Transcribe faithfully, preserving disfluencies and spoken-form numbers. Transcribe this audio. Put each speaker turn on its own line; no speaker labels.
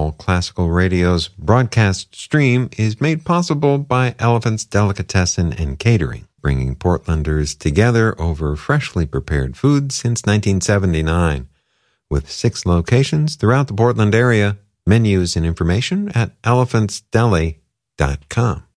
All Classical Radio's broadcast stream is made possible by Elephant's Delicatessen and Catering, bringing Portlanders together over freshly prepared food since nineteen seventy-nine. With six locations throughout the Portland area, menus and information at elephants deli dot com.